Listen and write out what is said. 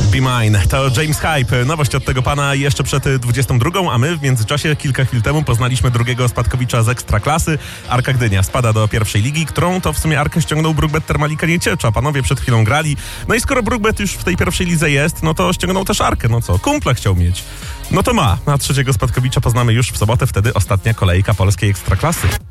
Be Mine. To James Hype. Nowość od tego pana jeszcze przed 22, a my w międzyczasie kilka chwil temu poznaliśmy drugiego spadkowicza z Ekstraklasy. Arka Gdynia spada do pierwszej ligi, którą to w sumie Arkę ściągnął Brookbet Termalika Nieciecza. Panowie przed chwilą grali. No i skoro Brookbet już w tej pierwszej lidze jest, no to ściągnął też Arkę. No co, kumpla chciał mieć. No to ma. A trzeciego spadkowicza poznamy już w sobotę, wtedy ostatnia kolejka polskiej Ekstraklasy.